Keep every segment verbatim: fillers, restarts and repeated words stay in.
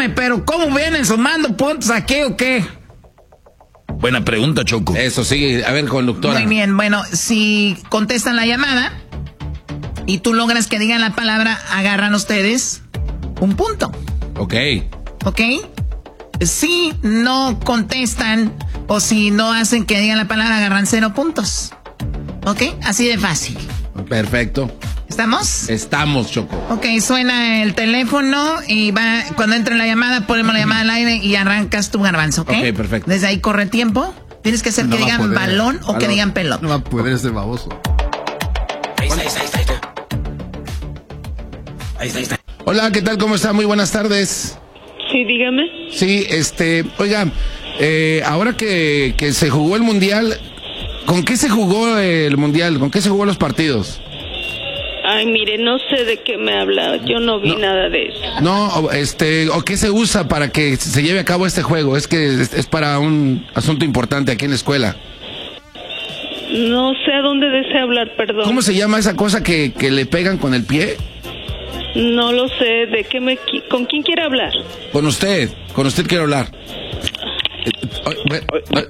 Dígame, pero ¿cómo vienen sumando puntos aquí o qué? Buena pregunta, Choco. Eso sí, a ver, conductora. Muy bien, bueno, si contestan la llamada y tú logras que digan la palabra, agarran ustedes un punto. Ok. ¿Ok? Si no contestan o si no hacen que digan la palabra, agarran cero puntos. ¿Ok? Así de fácil. Perfecto. ¿Estamos? Estamos, Choco. Ok, suena el teléfono y va, cuando entre la llamada, ponemos la llamada al aire y arrancas tu Garbanzo, ¿ok? Ok, perfecto. Desde ahí corre tiempo. Tienes que hacer No que va a digan poder. balón o Balón. que digan pelota. No va a poder ese baboso. Ahí está, ahí está, ahí está. Ahí está, ahí está. Hola, ¿qué tal? ¿Cómo está? Muy buenas tardes. Sí, dígame. Sí, este, oiga, eh, ahora que, que se jugó el Mundial, ¿con qué se jugó el Mundial? ¿Con qué se jugó los partidos? Ay, mire, no sé de qué me habla. Yo no vi No. nada de eso. No, este, ¿o qué se usa para que se lleve a cabo este juego? Es que es, es para un asunto importante aquí en la escuela. No sé a dónde desea hablar, perdón. ¿Cómo se llama esa cosa que, que le pegan con el pie? No lo sé. ¿De qué me qui- ¿Con quién quiere hablar? Con usted, con usted quiero hablar. Eh, eh, bueno, eh,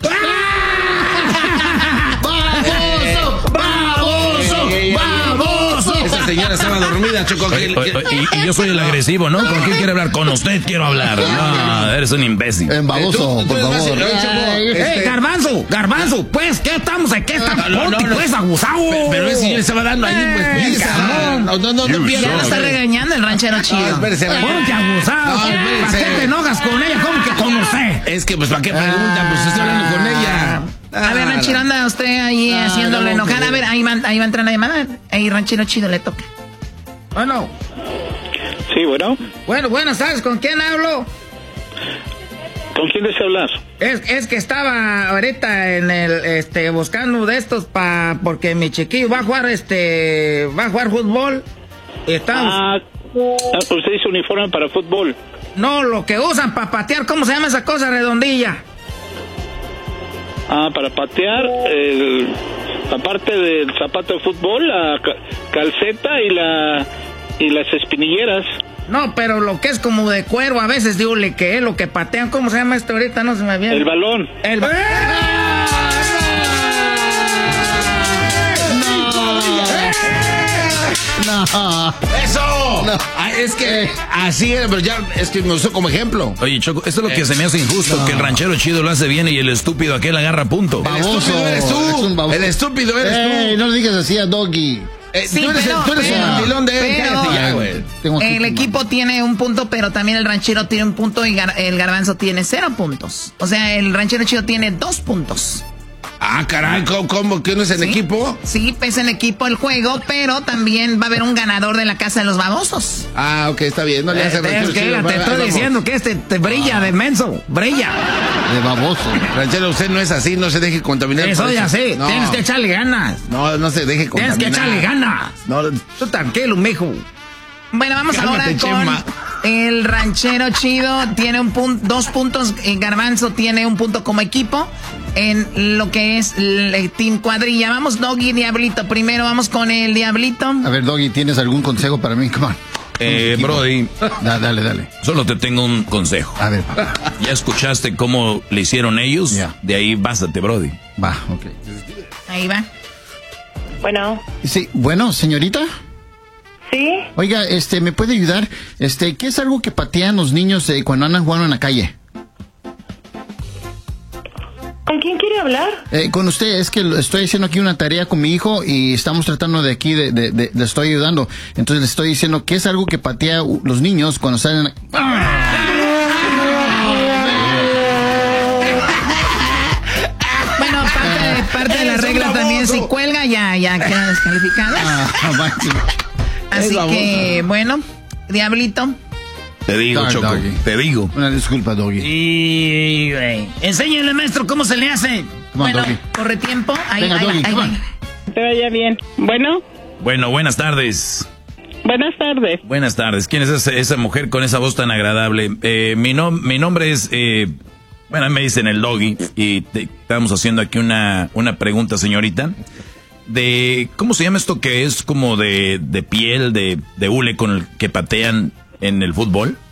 ¡Baboso! ¡Baboso! ¡Baboso! Esa señora estaba dormida, Choco. Oye, oye, oye, y, y yo soy el agresivo, ¿no? ¿Con quién quiere hablar? Con usted quiero hablar. No, eres un imbécil. En baboso, Tú- tú por eres más favor. el- Choco, Ay, este- ¡Eh, Garbanzo! ¡Garbanzo! Pues, ¿qué estamos aquí? Estamos No, no, ponte, no. pues, abusado. Pero, pero ese señor estaba dando ahí, pues, Eh, pizza. cabrón. No, no, no, no You pierda. Ya lo está regañando el ranchero chido. No, espérese. Ponte abusado. No, ¿Para espérese. qué te enojas con ella? ¿Cómo que con usted? Es que, pues, ¿para qué preguntan? Pues estoy hablando con ella. A ver, ranchero, anda usted ahí Ah, haciéndole no, enojar. que- A ver, ahí va, ahí va a entrar la llamada. Ahí, ranchero chido, le toca. Bueno, Sí, bueno. bueno, buenas tardes. ¿Con quién hablo? ¿Con quién desea hablar? Es, es que estaba ahorita en el, este, buscando de estos pa, porque mi chiquillo va a jugar, este, va a jugar fútbol. Y estamos, Ah, ah, usted dice uniforme para fútbol. no, lo que usan para patear, ¿cómo se llama esa cosa redondilla? Ah, para patear, el, la parte del zapato de fútbol, la ca- calceta y la y las espinilleras. No, pero lo que es como de cuero, a veces digo, le que es lo que patean, ¿cómo se llama esto ahorita? No se me viene. El balón. El ba- No. ¡Eso! No. Ah, es que así era, pero ya es que me usó como ejemplo. Oye, Choco, esto es lo que se me hace injusto, que el ranchero chido lo hace bien y el estúpido aquel agarra punto. El Baboso. estúpido eres Es tú. un baboso. El estúpido eres Ey, no le digas así a Doggy. tú. Eh, Sí, tú eres, pero- el, tú eres el pero- mandilón de él. pero- Cállate ya, güey. Tengo aquí El tu equipo mano. tiene un punto, pero también el ranchero tiene un punto y gar- el garbanzo tiene cero puntos. O sea, el ranchero chido tiene dos puntos. Ah, caray, ¿cómo, cómo que no es en ¿Sí? equipo? Sí, es en equipo el juego, pero también va a haber un ganador de la casa de los babosos. Ah, ok, está bien. No le hace Eh, ranchero es que, chido. te Ahí estoy vamos. diciendo que este te brilla de menso, brilla. De baboso. Ranchero, usted no es así, no se deje contaminar. Eso por ya eso. sé, No, tienes que echarle ganas. No, no se deje Tienes contaminar. que echarle ganas. No, Tú tranquilo, mijo. Bueno, vamos Cálmate, ahora con Chema. el ranchero chido. Tiene un punto, dos puntos. El garbanzo tiene un punto como equipo en lo que es el Team Cuadrilla. Vamos, Doggy, Diablito. Primero vamos con el Diablito. A ver, Doggy, ¿tienes algún consejo para mí? Come on. Eh, Brody, Da- dale, dale. solo te tengo un consejo. A ver, papá. ¿Ya escuchaste cómo le hicieron ellos? Ya. De ahí bástate, Brody. Va, ok. Ahí va. Bueno, Sí, bueno, señorita. ¿sí? Oiga, este, ¿me puede ayudar? Este, ¿qué es algo que patean los niños eh, cuando andan jugando en la calle? ¿Con quién quiere hablar? Eh, con usted, es que lo- estoy haciendo aquí una tarea con mi hijo y estamos tratando de aquí, de, de, de- le estoy ayudando. Entonces le estoy diciendo que es algo que patea uh, los niños cuando salen... Bueno, parte, de- parte de la Eres un regla también, baboso. si cuelga ya, ya queda descalificado. Ah, vaya. Así baboso. que, bueno, Diablito. Te digo, Dog, Choco, doggy. te digo. Una disculpa, Doggy. Y, güey, enséñale, maestro, cómo se le hace. Come on, Bueno, Doggy. corre tiempo. Ahí, Venga, ahí va, Doggy, ahí come va. on. Te vaya bien. Bueno, Bueno, buenas tardes. buenas tardes. Buenas tardes. ¿Quién es esa, esa mujer con esa voz tan agradable? Eh, mi, nom- mi nombre es... Eh, bueno, me dicen el Doggy y te- estamos haciendo aquí una, una pregunta, señorita. De, ¿cómo se llama esto que es como de, de piel, de, de hule con el que patean en el fútbol?